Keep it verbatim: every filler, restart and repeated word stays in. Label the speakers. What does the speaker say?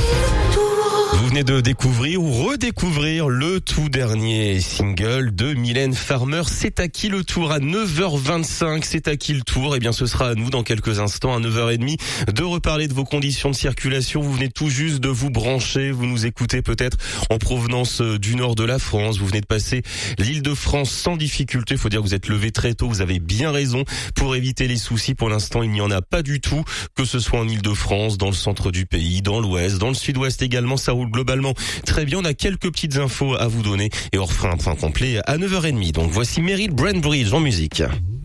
Speaker 1: Vous venez de découvrir ou redécouvrir le tout dernier single de Mylène Farmer. C'est à qui le tour à neuf heures vingt-cinq? C'est à qui le tour? Eh bien, ce sera à nous dans quelques instants, à neuf heures trente, de reparler de vos conditions de circulation. Vous venez tout juste de vous brancher. Vous nous écoutez peut-être en provenance du nord de la France. Vous venez de passer l'Île-de-France sans difficulté. Faut dire que vous êtes levé très tôt. Vous avez bien raison. Pour éviter les soucis, pour l'instant, il n'y en a pas du tout. Que ce soit en Île-de-France, dans le centre du pays, dans l'ouest, dans le sud-ouest également, ça roule globalement très bien. On a quelques petites infos à vous donner et on refera un point complet à neuf heures trente. Donc voici Meryl Brandbridge en musique.